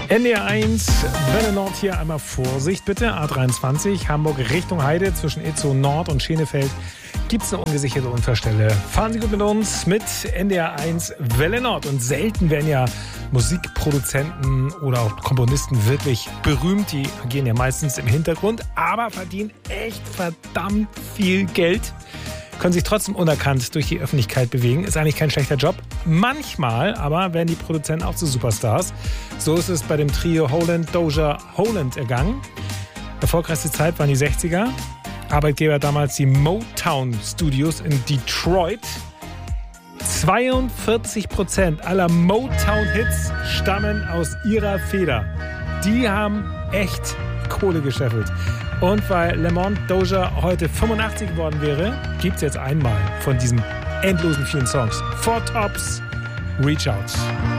NDR1, Welle Nord hier einmal Vorsicht bitte. A23, Hamburg Richtung Heide zwischen Itzehoe Nord und Schenefeld gibt es eine ungesicherte Unfallstelle. Fahren Sie gut mit uns mit NDR1 Welle Nord. Und selten werden ja Musikproduzenten oder auch Komponisten wirklich berühmt. Die agieren ja meistens im Hintergrund, aber verdienen echt verdammt viel Geld. Können sich trotzdem unerkannt durch die Öffentlichkeit bewegen. Ist eigentlich kein schlechter Job. Manchmal aber werden die Produzenten auch zu Superstars. So ist es bei dem Trio Holland, Doja, Holland ergangen. Erfolgreichste Zeit waren die 60er. Arbeitgeber damals die Motown Studios in Detroit. 42% aller Motown-Hits stammen aus ihrer Feder. Die haben echt Kohle gescheffelt. Und weil Lamont Doja heute 85 geworden wäre, gibt es jetzt einmal von diesen endlosen vielen Songs. Four Tops, Reach Out.